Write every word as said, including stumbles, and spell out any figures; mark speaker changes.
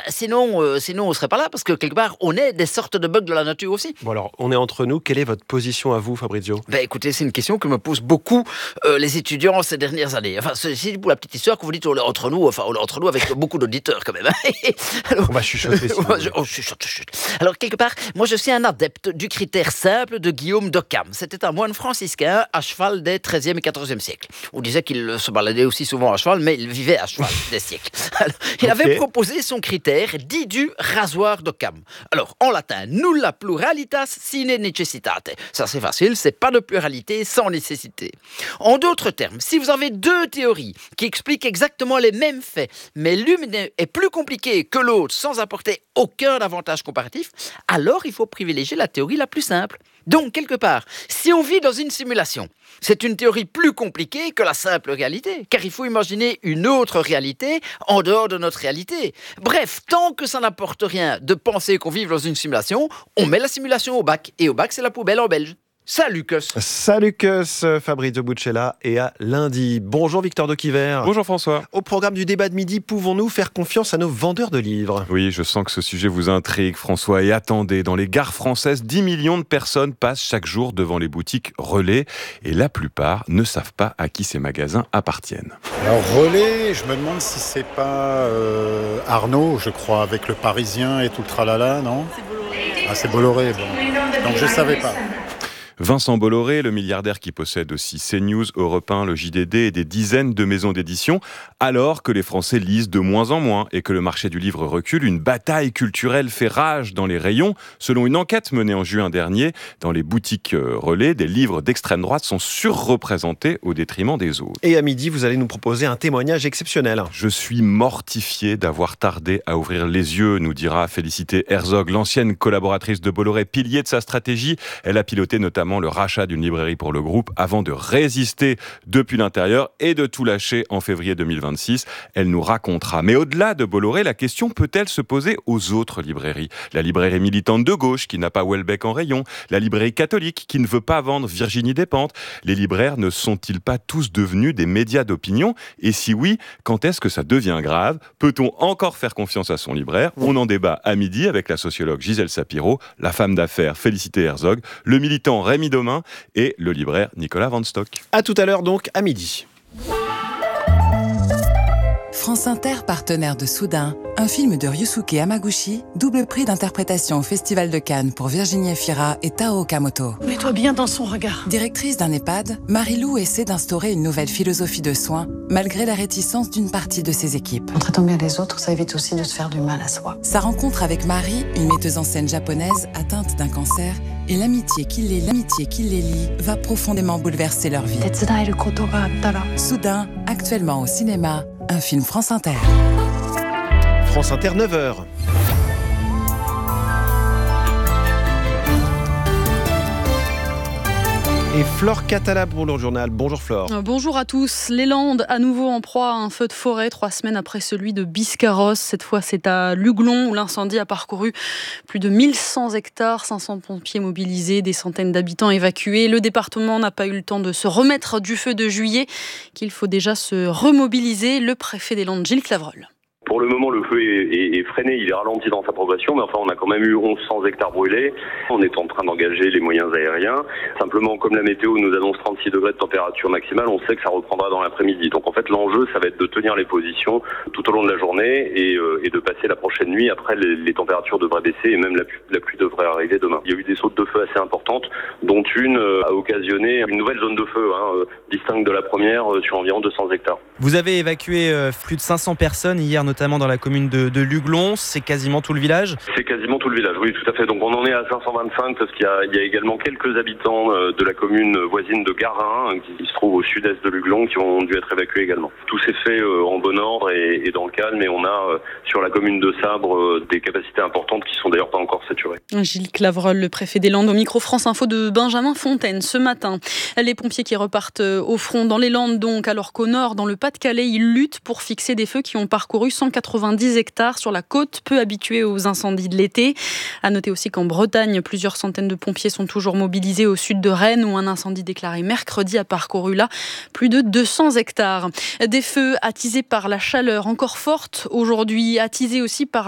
Speaker 1: sinon, euh, sinon on ne serait pas là, parce que quelque part, on est des sortes de bugs de la nature aussi.
Speaker 2: Bon alors, on est entre nous. Quelle est votre position à vous, Fabrizio ?
Speaker 1: Ben écoutez, c'est une question que me posent beaucoup euh, les étudiants ces dernières années. Enfin, c'est pour la petite histoire que vous dites, on est entre nous, enfin, on est entre nous avec beaucoup d'auditeurs quand même. Alors,
Speaker 2: on va chuchoter. Si
Speaker 1: je, oh, chuchote, chuchote. Alors, quelque part, moi je suis un adepte du critère simple de Guillaume d'Occam. C'était un moine franciscain à cheval des treizième et quatorzième siècles. On disait qu'il se baladait aussi souvent à cheval, mais il vivait à cheval des siècles. Alors, il okay. avait proposé son critère dit du rasoir d'Occam. Alors, en latin, nulla pluralitas sine necessitate. Ça, c'est facile, c'est pas de pluralité sans nécessité. En d'autres termes, si vous avez deux théories qui expliquent exactement les mêmes faits, mais l'une est plus compliquée que l'autre sans apporter aucun avantage comparatif, alors il faut privilégier la théorie la plus simple. Donc, quelque part, si on vit dans une simulation, c'est une théorie plus compliquée que la simple réalité, car il faut imaginer une autre réalité en dehors de notre réalité. Bref, tant que ça n'apporte rien de penser qu'on vive dans une simulation, on met la simulation au bac, et au bac, c'est la poubelle en belge. Salut Cus.
Speaker 2: Salut Cus, Fabrizio Buccella, et à lundi. Bonjour Victor de Quiver.
Speaker 3: Bonjour François.
Speaker 2: Au programme du débat de midi, pouvons-nous faire confiance à nos vendeurs de livres ?
Speaker 3: Oui, je sens que ce sujet vous intrigue François, et attendez, dans les gares françaises, dix millions de personnes passent chaque jour devant les boutiques Relais, et la plupart ne savent pas à qui ces magasins appartiennent.
Speaker 4: Alors Relais, je me demande si c'est pas euh, Arnaud, je crois, avec le Parisien et tout le tralala, non ? C'est Bolloré. Ah, c'est Bolloré, bon. Donc je savais pas.
Speaker 3: Vincent Bolloré, le milliardaire qui possède aussi CNews, Europe un, le J D D et des dizaines de maisons d'édition, alors que les Français lisent de moins en moins et que le marché du livre recule, une bataille culturelle fait rage dans les rayons. Selon une enquête menée en juin dernier, dans les boutiques Relais, des livres d'extrême droite sont surreprésentés au détriment des autres.
Speaker 2: Et à midi, vous allez nous proposer un témoignage exceptionnel.
Speaker 3: Je suis mortifié d'avoir tardé à ouvrir les yeux, nous dira Félicité Herzog, l'ancienne collaboratrice de Bolloré, pilier de sa stratégie. Elle a piloté notamment le rachat d'une librairie pour le groupe avant de résister depuis l'intérieur et de tout lâcher en février deux mille vingt-six. Elle nous racontera. Mais au-delà de Bolloré, la question peut-elle se poser aux autres librairies ? La librairie militante de gauche qui n'a pas Houellebecq en rayon, la librairie catholique qui ne veut pas vendre Virginie Despentes. Les libraires ne sont-ils pas tous devenus des médias d'opinion ? Et si oui, quand est-ce que ça devient grave ? Peut-on encore faire confiance à son libraire ? On en débat à midi avec la sociologue Gisèle Sapiro, la femme d'affaires Félicité Herzog, le militant Rémi Domain et le libraire Nicolas Van Stock.
Speaker 2: À tout à l'heure donc, à midi.
Speaker 5: France Inter, partenaire de Soudain, un film de Ryusuke Hamaguchi, double prix d'interprétation au Festival de Cannes pour Virginie Efira et Tao Okamoto.
Speaker 6: Mets-toi bien dans son regard.
Speaker 5: Directrice d'un EHPAD, Marie-Lou essaie d'instaurer une nouvelle philosophie de soins, malgré la réticence d'une partie de ses équipes.
Speaker 6: En traitant bien les autres, ça évite aussi de se faire du mal à soi.
Speaker 5: Sa rencontre avec Marie, une metteuse en scène japonaise atteinte d'un cancer, et l'amitié qui les, l'amitié qui les lie va profondément bouleverser leur vie. Soudain, actuellement au cinéma, un film France Inter.
Speaker 2: France Inter, neuf heures. Et Flore Catala pour le journal. Bonjour Flore.
Speaker 7: Bonjour à tous. Les Landes, à nouveau en proie à un feu de forêt, trois semaines après celui de Biscarrosse. Cette fois, c'est à Luglon où l'incendie a parcouru plus de mille cent hectares, cinq cents pompiers mobilisés, des centaines d'habitants évacués. Le département n'a pas eu le temps de se remettre du feu de juillet, qu'il faut déjà se remobiliser. Le préfet des Landes, Gilles Clavreul.
Speaker 8: Pour le moment, le feu est, est, est freiné, il est ralenti dans sa progression, mais enfin, on a quand même eu mille cent hectares brûlés. On est en train d'engager les moyens aériens. Simplement, comme la météo nous annonce trente-six degrés de température maximale, on sait que ça reprendra dans l'après-midi. Donc, en fait, l'enjeu, ça va être de tenir les positions tout au long de la journée et, euh, et de passer la prochaine nuit. Après, les, les températures devraient baisser et même la pluie, la pluie devrait arriver demain. Il y a eu des sautes de feu assez importantes, dont une euh, a occasionné une nouvelle zone de feu, hein, euh, distincte de la première, euh, sur environ deux cents hectares.
Speaker 9: Vous avez évacué euh, plus de cinq cents personnes hier, notamment notamment dans la commune de, de Luglon. C'est quasiment tout le village ?
Speaker 8: C'est quasiment tout le village, oui, tout à fait. Donc on en est à cinq cent vingt-cinq parce qu'il y a, il y a également quelques habitants de la commune voisine de Garin, qui se trouve au sud-est de Luglon, qui ont dû être évacués également. Tout s'est fait en bon ordre et, et dans le calme, et on a sur la commune de Sabre des capacités importantes qui sont d'ailleurs pas encore saturées.
Speaker 7: Gilles Clavreul, le préfet des Landes, au micro France Info de Benjamin Fontaine ce matin. Les pompiers qui repartent au front dans les Landes donc, alors qu'au nord, dans le Pas-de-Calais, ils luttent pour fixer des feux qui ont parcouru cent quatre-vingt-dix hectares sur la côte, peu habituée aux incendies de l'été. À noter aussi qu'en Bretagne, plusieurs centaines de pompiers sont toujours mobilisés au sud de Rennes, où un incendie déclaré mercredi a parcouru là plus de deux cents hectares. Des feux attisés par la chaleur encore forte aujourd'hui, attisés aussi par